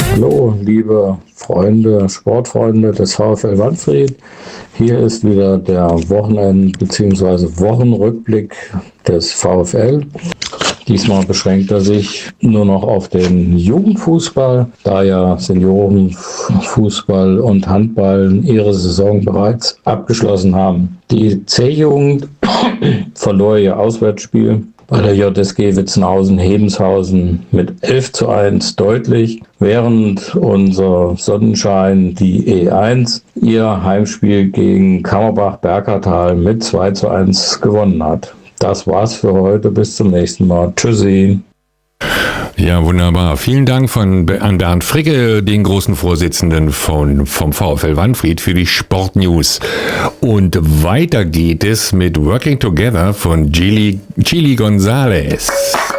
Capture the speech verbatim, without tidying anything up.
Hallo, liebe Freunde, Sportfreunde des VfL Wanfried. Hier ist wieder der Wochenend- bzw. Wochenrückblick des VfL. Diesmal beschränkt er sich nur noch auf den Jugendfußball, da ja Seniorenfußball und Handball ihre Saison bereits abgeschlossen haben. Die C-Jugend verlor ihr Auswärtsspiel bei der J S G Witzenhausen-Hebenshausen mit elf zu eins deutlich, während unser Sonnenschein, die E eins, ihr Heimspiel gegen Kammerbach-Berkertal mit zwei zu eins gewonnen hat. Das war's für heute. Bis zum nächsten Mal. Tschüssi. Ja, wunderbar. Vielen Dank von, an Bernd Fricke, den großen Vorsitzenden von, vom VfL Wanfried, für die Sportnews. Und weiter geht es mit Working Together von Chili, Chili Gonzalez.